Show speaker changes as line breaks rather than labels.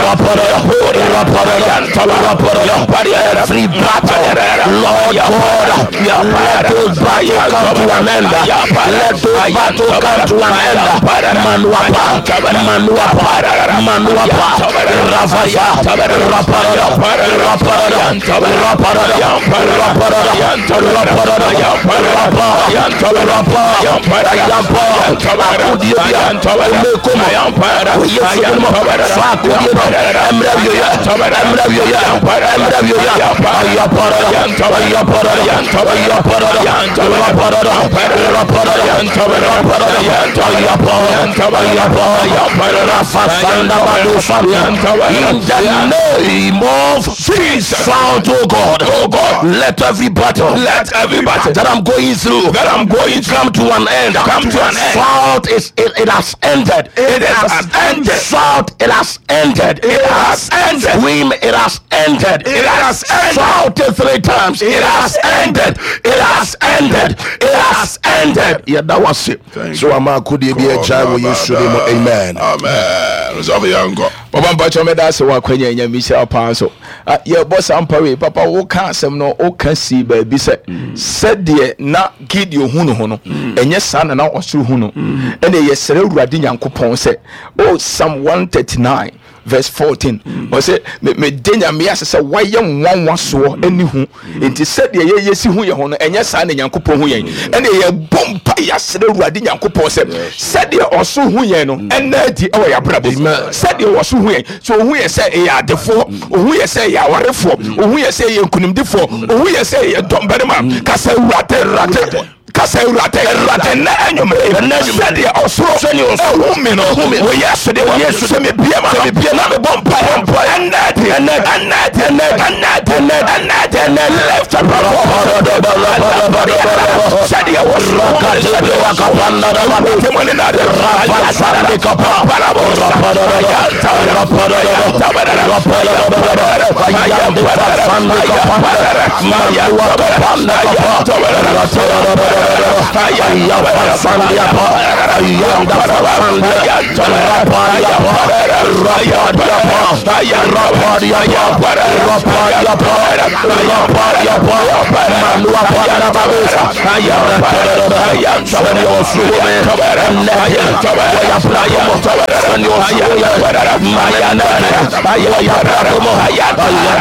every battle, Lord God, let those battles come to an end. Let those battles come to an end. Manuapa, Ravaya, in the name of Jesus, found, oh God, let every battle that I'm going through, come to an end. Shout, it has ended. It has ended. Shout, it has ended. It has ended. Scream, it has ended. It has ended. Shout it 3 times. It has ended. It has ended. It has ended. Yeah, that was it. So I'm could be a child when you should. Amen.
Amen. So we are go.
Baba mpacho me da se wa kwanya nya mi sha pan so. Ye boss ampawe papa wo ka asem no o ka si ba bi se de na Gideon hu no ho no enye sa na osoro hu no ene ye sere urade Nyankopon se o Psalm 139 verse 14 o say me denya me asese waye nwanwa so ani hu enti said ye yesi hu ye ho no enye sa na Nyankopon hu yen ene ye bompa ya sere urade Nyankopon se said ye oso hu yen no ena di e ya brabo said ye oso hu yen so hu ye se e ya defo hu ye se ya warefo hu ye se ye nkunimdifo hu ye se ye dombarema kasa urate kasa urate na enyumre na said ye oso hu me no o yeso de yeso se me bia na me bompa ena left said ye oso